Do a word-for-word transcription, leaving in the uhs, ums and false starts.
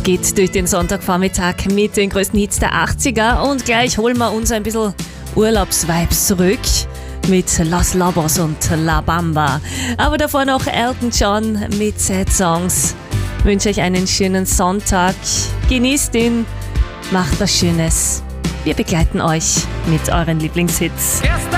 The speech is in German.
geht durch den Sonntagvormittag mit den größten Hits der achtziger und gleich holen wir uns ein bisschen Urlaubsvibes zurück mit Los Lobos und La Bamba. Aber davor noch Elton John mit Sad Songs. Ich wünsche euch einen schönen Sonntag. Genießt ihn, macht was Schönes. Wir begleiten euch mit euren Lieblingshits.